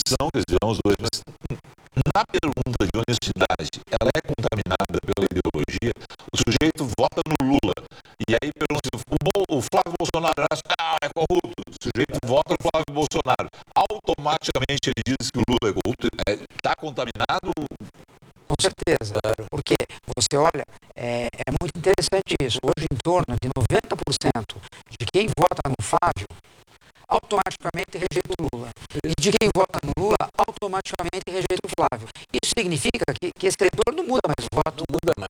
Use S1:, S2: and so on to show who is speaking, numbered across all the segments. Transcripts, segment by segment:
S1: são, eles virão os dois, mas na pergunta de honestidade, ela é contaminada pela ideologia, o sujeito vota no Lula, e aí pergunta, o Flávio Bolsonaro é corrupto, o sujeito vota no Flávio Bolsonaro, automaticamente ele diz que o Lula é corrupto, está contaminado?
S2: Com certeza, porque você olha, é muito interessante isso, hoje em torno de 90% de quem vota no Flávio, automaticamente rejeita o Lula. E de quem vota no Lula, automaticamente rejeita o Flávio. Isso significa que esse eleitor não muda mais o voto.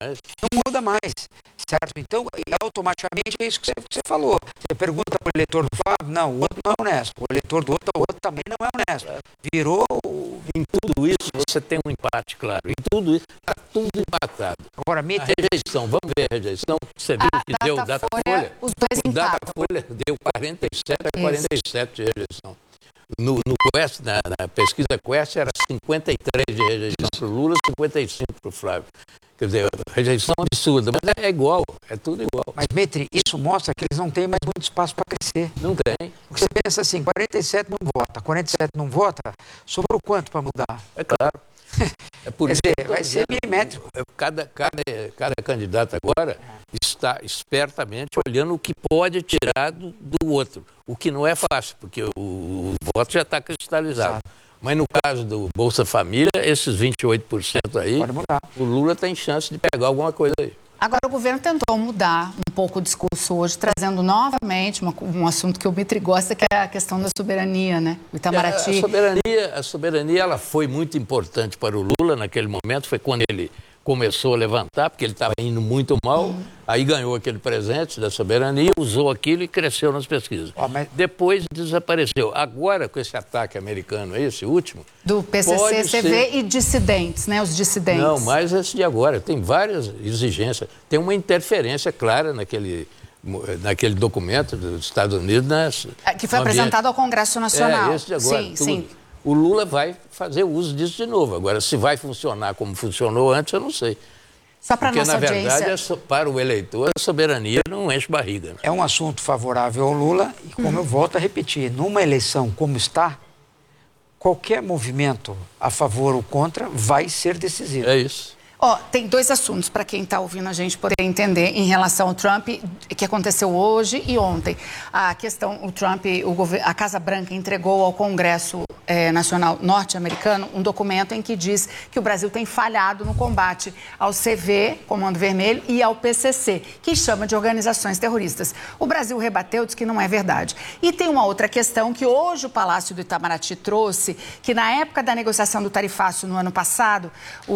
S2: Não muda mais, certo? Então, automaticamente é isso que você falou. Você pergunta para o eleitor do Flávio, não, o outro não é honesto. O eleitor do outro também não é honesto. Virou...
S3: Em tudo isso, você tem um empate, claro. Em tudo isso, está tudo empatado.
S2: Agora,
S3: a rejeição, vamos ver a rejeição. Você viu que deu o Datafolha?
S4: Os dois
S3: o Datafolha deu 47 a 47 de rejeição. No Quest, na pesquisa Quest, era 53 de rejeição para o Lula, 55 para o Flávio. Quer dizer, rejeição absurda, mas é igual, é tudo igual.
S2: Mas, Dmitry, isso mostra que eles não têm mais muito espaço para crescer.
S3: Não tem.
S2: Porque você pensa assim, 47 não vota, 47 não vota, sobrou quanto para mudar?
S3: É claro. É por isso
S2: que vai ser milimétrico.
S3: Cada candidato agora está espertamente olhando o que pode tirar do outro, o que não é fácil, porque o voto já está cristalizado. Exato. Mas no caso do Bolsa Família, esses 28% aí, o Lula tem chance de pegar alguma coisa aí.
S4: Agora, o governo tentou mudar um pouco o discurso hoje, trazendo novamente um assunto que o Dmitry gosta, que é a questão da soberania, né? O Itamaraty.
S3: A soberania ela foi muito importante para o Lula naquele momento, foi quando ele começou a levantar, porque ele estava indo muito mal, aí ganhou aquele presente da soberania, usou aquilo e cresceu nas pesquisas. Depois desapareceu. Agora, com esse ataque americano, esse último...
S4: Do PCC, CV e dissidentes, né? Os dissidentes.
S3: Não, mas esse de agora. Tem várias exigências. Tem uma interferência clara naquele documento dos Estados Unidos.
S4: Que foi apresentado ao Congresso Nacional.
S3: Esse de agora.
S4: Sim.
S3: O Lula vai fazer uso disso de novo. Agora, se vai funcionar como funcionou antes, eu não sei.
S4: Só para nossa
S3: audiência... Porque, na verdade, para o eleitor, a soberania não enche barriga. Né?
S2: É um assunto favorável ao Lula e, como eu volto a repetir, numa eleição como está, qualquer movimento a favor ou contra vai ser decisivo.
S3: É isso.
S4: Tem dois assuntos para quem está ouvindo a gente poder entender em relação ao Trump, que aconteceu hoje e ontem. A questão, o Trump, a Casa Branca entregou ao Congresso Nacional norte-americano um documento em que diz que o Brasil tem falhado no combate ao CV, Comando Vermelho, e ao PCC, que chama de organizações terroristas. O Brasil rebateu, diz que não é verdade. E tem uma outra questão que hoje o Palácio do Itamaraty trouxe, que na época da negociação do tarifaço no ano passado,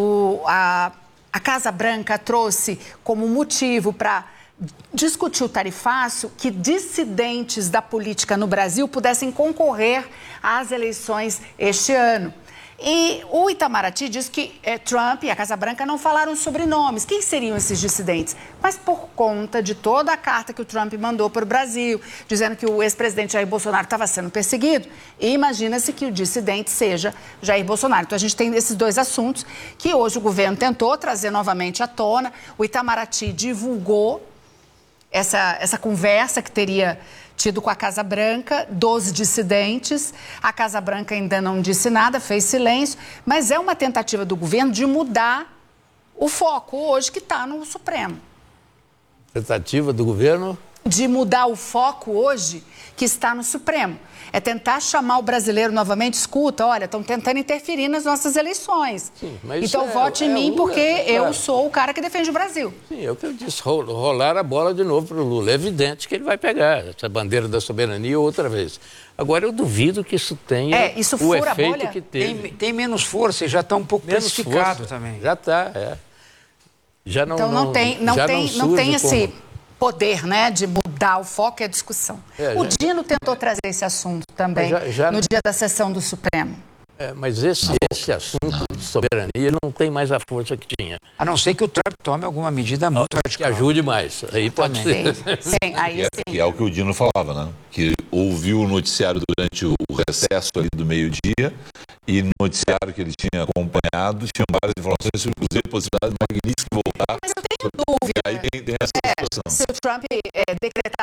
S4: a Casa Branca trouxe como motivo para discutir o tarifaço que dissidentes da política no Brasil pudessem concorrer às eleições este ano. E o Itamaraty diz que Trump e a Casa Branca não falaram sobre nomes. Quem seriam esses dissidentes? Mas por conta de toda a carta que o Trump mandou para o Brasil, dizendo que o ex-presidente Jair Bolsonaro estava sendo perseguido, imagina-se que o dissidente seja Jair Bolsonaro. Então a gente tem esses dois assuntos que hoje o governo tentou trazer novamente à tona. O Itamaraty divulgou essa conversa que teria tido com a Casa Branca, dos dissidentes. A Casa Branca ainda não disse nada, fez silêncio, mas é uma tentativa do governo de mudar o foco hoje que está no Supremo.
S3: Tentativa do governo?
S4: De mudar o foco hoje que está no Supremo. É tentar chamar o brasileiro novamente, escuta, olha, estão tentando interferir nas nossas eleições.
S3: Sim, mas
S4: então vote em mim
S3: Lula,
S4: porque eu sou o cara que defende o Brasil.
S3: Sim, é o que eu disse, rolar a bola de novo para o Lula. É evidente que ele vai pegar essa bandeira da soberania outra vez. Agora, eu duvido que isso tenha
S4: isso
S3: o efeito que teve.
S2: Tem menos força e já está um pouco precificado também.
S3: Já está, Já não,
S4: então não tem esse poder, né, de mudar o foco e a discussão. O Dino tentou trazer esse assunto também no dia da sessão do Supremo.
S3: Mas esse assunto de soberania não tem mais a força que tinha.
S2: A não ser que o Trump tome alguma medida muito radical.
S3: Que ajude mais. Aí pode ser.
S4: Sim, aí sim.
S1: Que é o que o Dino falava, né? Que ouviu o noticiário durante o recesso ali do meio-dia e no noticiário que ele tinha acompanhado tinham várias informações, inclusive a possibilidade de Magnitsky voltar.
S4: Mas eu tenho dúvida.
S1: E aí tem essa situação.
S4: Se o Trump decretar